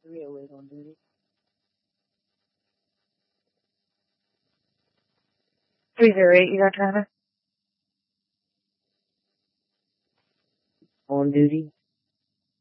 308 on duty. 308, you got Tanner? On duty.